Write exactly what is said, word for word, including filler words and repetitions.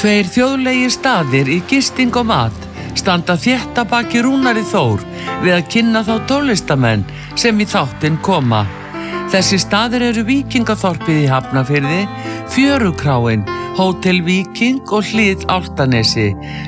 Tveir þjóðlegir staðir í gisting og mat standa þétt að baki Rúnari Þór við að kynna þá tólestamenn sem í þáttinn koma. Þessi staðir eru Víkingaþorpið í Hafnarfirði, Fjörukráin, Hótel Víking og Hlið Álftanesi